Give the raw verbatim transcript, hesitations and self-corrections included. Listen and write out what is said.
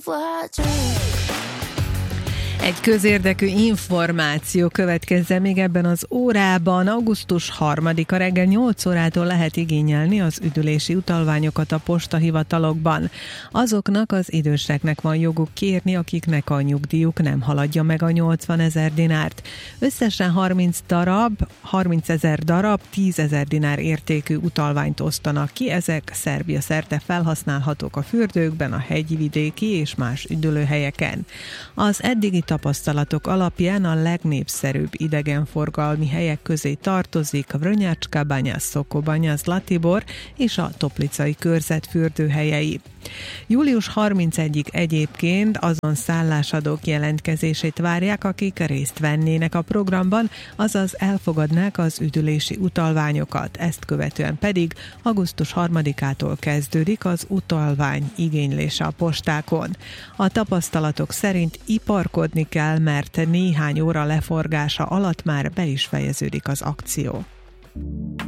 Egy közérdekű információ következzen még ebben az órában. augusztus harmadika reggel nyolc órától lehet igényelni az üdülési utalványokat a postahivatalokban. Azoknak az időseknek van joguk kérni, akiknek a nyugdíjuk nem haladja meg a nyolcvanezer dinárt. Összesen harminc darab, harmincezer darab, tízezer dinár értékű utalványt osztanak ki. Ezek Szerbia szerte felhasználhatók a fürdőkben, a hegyvidéki és más üdülőhelyeken. Az eddigi tapasztalatok alapján a legnépszerűbb idegenforgalmi helyek közé tartozik Vrnjačka Banja, Sokobanja, Zlatibor és a Toplicai körzet fürdőhelyei. július harmincegyedikéig egyébként azon szállásadók jelentkezését várják, akik részt vennének a programban, azaz elfogadnák az üdülési utalványokat. Ezt követően pedig augusztus harmadikától kezdődik az utalvány igénylése a postákon. A tapasztalatok szerint iparkodni kell, mert néhány óra leforgása alatt már be is fejeződik az akció.